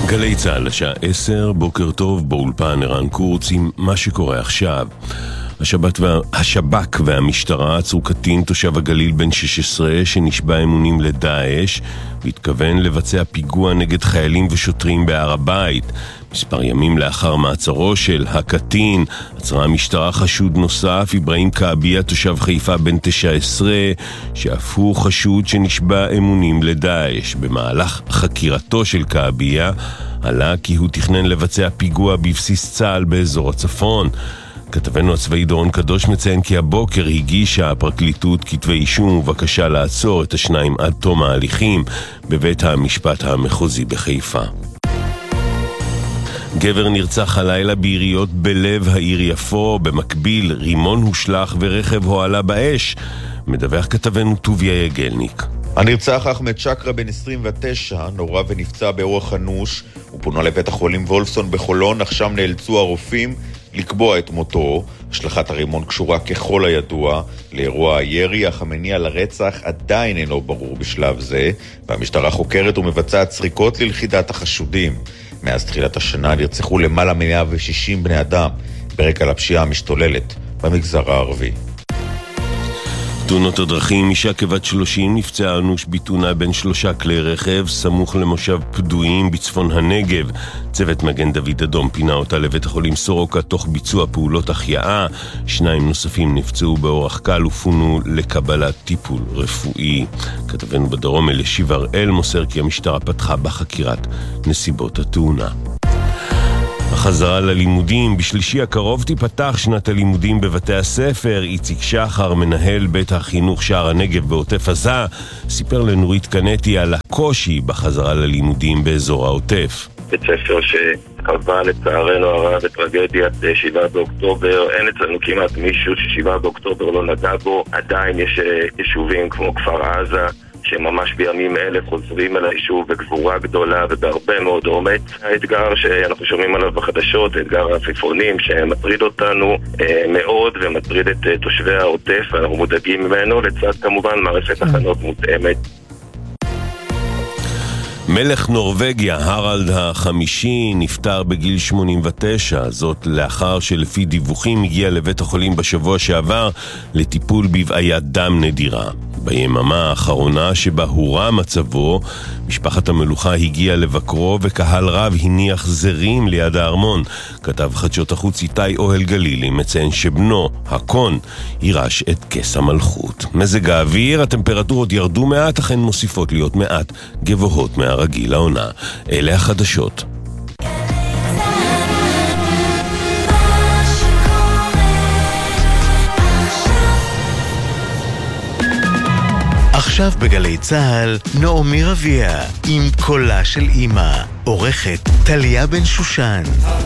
גלי צהל, השעה 10, בוקר טוב, באולפן ערן קורץ עם מה שקורה עכשיו. השב"כ והמשטרה עצרו קטין תושב הגליל בן 16 שנשבע אמונים לדאעש והתכוון לבצע פיגוע נגד חיילים ושוטרים בהר הבית. מספר ימים לאחר מעצרו של הקטין עצרה המשטרה חשוד נוסף, אברהים קעביה, תושב חיפה בן 19, שאף הוא חשוד שנשבע אמונים לדאעש. במהלך חקירתו של קעביה עלה כי הוא תכנן לבצע פיגוע בבסיס צה"ל באזור הצפון. כתבנו הצבאי דורון קדוש מציין כי הבוקר הגישה הפרקליטות כתבי אישום ובקשה לעצור את השניים עד תום ההליכים בבית המשפט המחוזי בחיפה. גבר נרצח הלילה ביריות בלב העיר יפו, במקביל רימון הושלך ורכב הועלה באש. מדווח כתבנו טוביה יגלניק. הנרצח אחמד שקרה בן 29 נורא ונפצע באורח אנוש. הוא פונה לבית החולים וולפסון בחולון, אך שם נאלצו הרופאים לקבוע את מותו. השלכת הרימון קשורה ככל הידוע לאירוע הירי, אך המניע לרצח עדיין אינו ברור בשלב זה, והמשטרה חוקרת ומבצעת סריקות ללכידת החשודים. מאז תחילת השנה נרצחו למעלה מ-160 בני אדם ברקע לפשיעה המשתוללת במגזר הערבי. תאונות הדרכים, אישה כבת 30 נפצעה אנוש בתאונה בין 3 כלי רכב סמוך למושב פדויים בצפון הנגב. צוות מגן דוד אדום פינה אותה לבית החולים סורוקה תוך ביצוע פעולות החייאה. 2 נוספים נפצעו באורח קל ופונו לקבלת טיפול רפואי. כתבנו בדרום אלישיב הראל מוסר כי המשטרה פתחה בחקירת נסיבות התאונה. החזרה ללימודים, בשלישי הקרוב תיפתח שנת הלימודים בבתי הספר. איציק שחר, מנהל בית החינוך שער הנגב בעוטף עזה, סיפר לנורית קנטי על הקושי בחזרה ללימודים באזור העוטף. בית ספר שקבע לצערנו הרב בטרגדיית 7 באוקטובר, אין אצלנו כמעט מישהו ש7 באוקטובר לא נגע בו. עדיין יש יישובים כמו כפר עזה שממש בימים אלה חוזרים אל היישוב בגבורה גדולה ובהרבה מאוד אומץ. האתגר שאנחנו שומעים עליו בחדשות, האתגר העפיפונים שמטריד אותנו מאוד ומטריד את תושבי העוטף, ואנחנו מודאגים ממנו, לצד כמובן מערכת הכנות מותאמת. מלך נורווגיה, הרלד החמישי, נפטר בגיל 89, זאת לאחר שלפי דיווחים הגיע לבית החולים בשבוע שעבר לטיפול בבעיית דם נדירה. ביממה האחרונה שבה הורע מצבו, משפחת המלוכה הגיעה לבקרו וקהל רב הניח זרים ליד הארמון. כתב חדשות החוץ איתי אוהל גלילי מציין שבנו, הקון, יירש את כס המלכות. מזג האוויר, הטמפרטורות ירדו מעט, אכן מוסיפות להיות מעט גבוהות מהרגיל לעונה. אלה החדשות. עכשיו בגלי צהל, נעמי רביע עם קולה של אמא, עורכת טליה בן שושן.